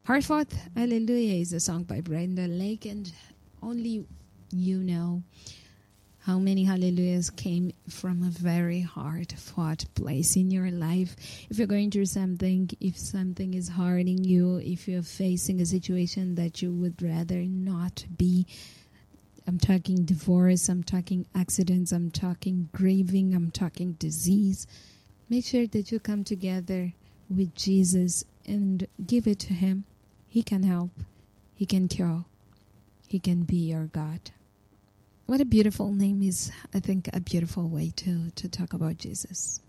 Heartfelt Hallelujah is a song by Brenda Lake, and only you know how many hallelujahs came from a very hard-fought place in your life. If you're going through something, if something is hurting you, if you're facing a situation that you would rather not be, I'm talking divorce, I'm talking accidents, I'm talking grieving, I'm talking disease, make sure that you come together with Jesus and give it to Him. He can help. He can cure. He can be your God. What a beautiful name is, I think, a beautiful way to talk about Jesus.